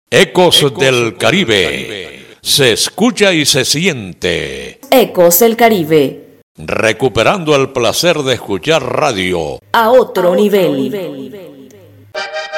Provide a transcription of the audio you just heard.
Ecos del Caribe. Se escucha y se siente. Ecos del Caribe. Recuperando el placer de escuchar radio A otro nivel.